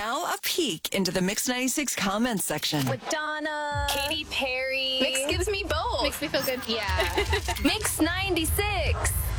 Now a peek into the Mix 96 comments section. With Donna. Katy Perry. Mix gives me both. Makes me feel good. Yeah. Mix 96.